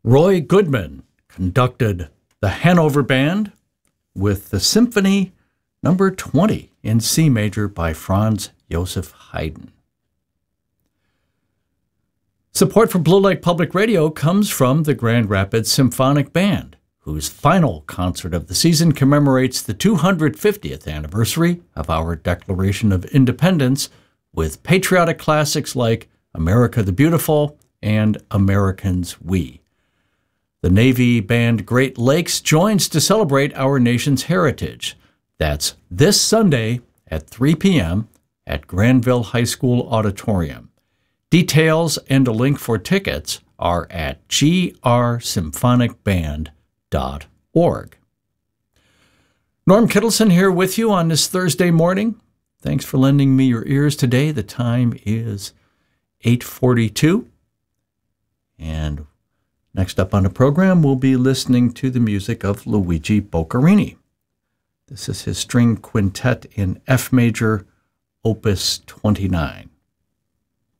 Roy Goodman conducted the Hanover Band with the Symphony Number 20 in C major by Franz Joseph Haydn. Support for Blue Lake Public Radio comes from the Grand Rapids Symphonic Band, whose final concert of the season commemorates the 250th anniversary of our Declaration of Independence with patriotic classics like America the Beautiful and Americans We. The Navy Band Great Lakes joins to celebrate our nation's heritage. That's this Sunday at 3 p.m. at Granville High School Auditorium. Details and a link for tickets are at grsymphonicband.org. Norm Kittleson here with you on this Thursday morning. Thanks for lending me your ears today. The time is 8:42. And next up on the program, we'll be listening to the music of Luigi Boccherini. This is his string quintet in F major, Opus 29.